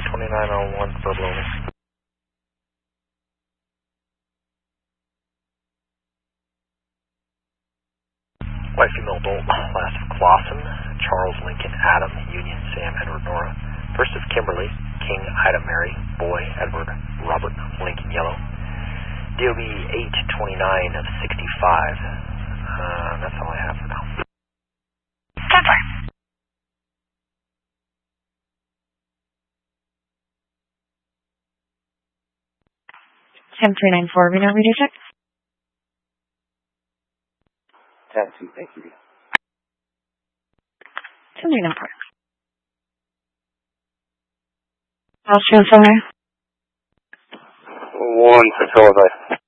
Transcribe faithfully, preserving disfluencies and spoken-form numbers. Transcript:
twenty-nine oh one for Baloney. White female adult, last of Clausen, Charles Lincoln Adam, Union Sam Edward Nora. First of Kimberly, King Ida Mary, Boy Edward Robert Lincoln Yellow. D O B eight twenty-nine of sixty-five. Uh, that's all I have for now. Temper. Sam three nine four, Reno, radio check. Taxi, thank you. Sam three nine four. I'll show somewhere. One six oh five.